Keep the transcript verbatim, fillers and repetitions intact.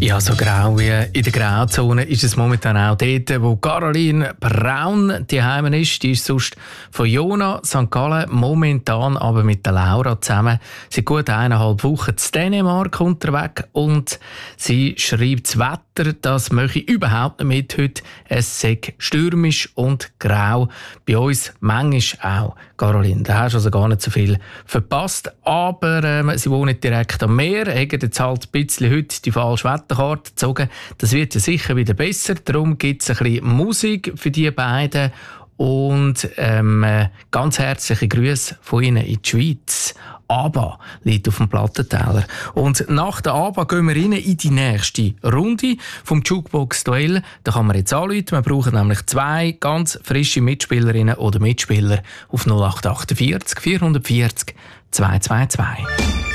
Ja, so grau wie in der Grauzone ist es momentan auch dort, wo Caroline Braun die Heime ist. Die ist sonst von Jona, Sankt Gallen, momentan aber mit der Laura zusammen. Sie ist gut eineinhalb Wochen in Dänemark unterwegs und sie schreibt, das Wetter, das möchte ich überhaupt nicht mit heute. Es sei stürmisch und grau. Bei uns manchmal auch. Caroline, da hast du also gar nicht so viel verpasst. Aber ähm, sie wohnen direkt am Meer, haben jetzt halt ein bisschen heute die falsche Wetterkarte gezogen. Das wird ja sicher wieder besser. Darum gibt es ein bisschen Musik für die beiden. Und ähm, ganz herzliche Grüße von Ihnen in die Schweiz. ABBA liegt auf dem Plattenteller. Und nach der ABBA gehen wir rein in die nächste Runde vom Jukebox-Duell. Da kann man jetzt anrufen. Wir brauchen nämlich zwei ganz frische Mitspielerinnen oder Mitspieler auf null acht acht vier vier vier null zwei zwei zwei.